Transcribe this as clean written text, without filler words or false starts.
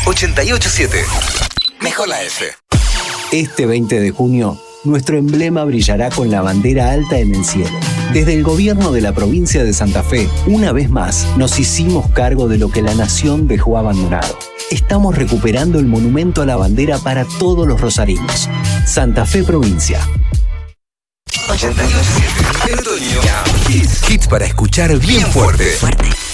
887. Mejor la F. Este 20 de junio, nuestro emblema brillará con la bandera alta en el cielo. Desde el gobierno de la provincia de Santa Fe, una vez más, nos hicimos cargo de lo que la nación dejó abandonado. Estamos recuperando el monumento a la bandera para todos los rosarinos. Santa Fe Provincia. 887. Hits para escuchar bien fuerte.